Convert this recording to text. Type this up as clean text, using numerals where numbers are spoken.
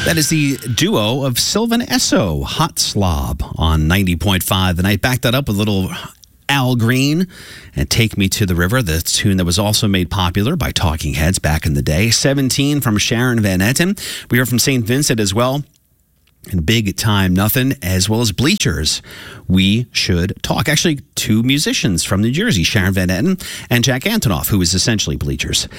That is the duo of Sylvan Esso, Hot Slob, on 90.5. The night backed that up with a little Al Green and Take Me to the River, the tune that was also made popular by Talking Heads back in the day. 17 from Sharon Van Etten. We heard from St. Vincent as well. And Big Time Nothing, as well as Bleachers. We Should Talk. Actually, two musicians from New Jersey, Sharon Van Etten and Jack Antonoff, who is essentially Bleachers.